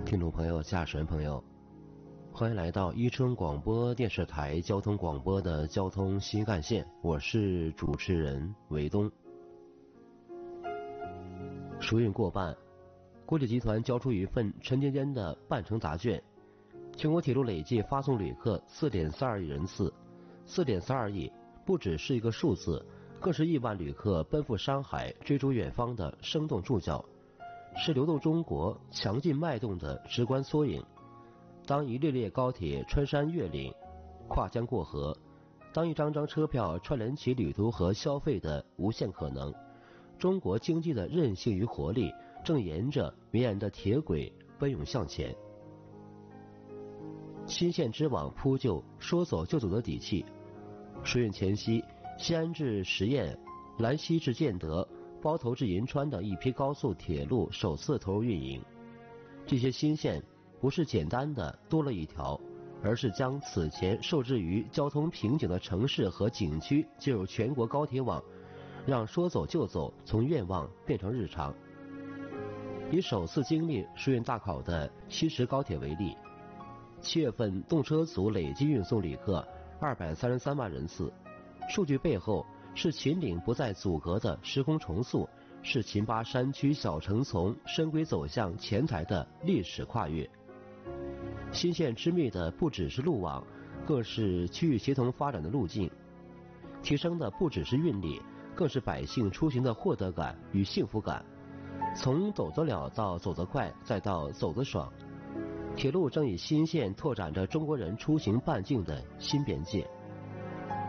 听众朋友、驾驶员朋友，欢迎来到伊春广播电视台交通广播的交通新干线，我是主持人韦东。暑运过半，国铁集团交出一份沉甸甸的半程答卷，全国铁路累计发送旅客 4.42 亿人次。4.42亿不只是一个数字，更是亿万旅客奔赴山海、追逐远方的生动注脚，是流动中国强劲脉动的直观缩影。当一列列高铁穿山越岭、跨江过河，当一张张车票串联起旅途和消费的无限可能，中国经济的韧性与活力正沿着绵延的铁轨奔涌向前。新线之网铺就说走就走的底气。暑运前夕，西安至十堰、兰溪至建德、包头至银川的一批高速铁路首次投入运营。这些新线不是简单的多了一条，而是将此前受制于交通瓶颈的城市和景区接入全国高铁网，让说走就走从愿望变成日常。以首次经历暑运大考的西石高铁为例，7月份动车组累计运送旅客233万人次，数据背后是秦岭不再阻隔的时空重塑，是秦巴山区小城从深规走向前台的历史跨越。新线织密的不只是路网，更是区域协同发展的路径，提升的不只是运力，更是百姓出行的获得感与幸福感。从走得了到走得快，再到走得爽，铁路正以新线拓展着中国人出行半径的新边界。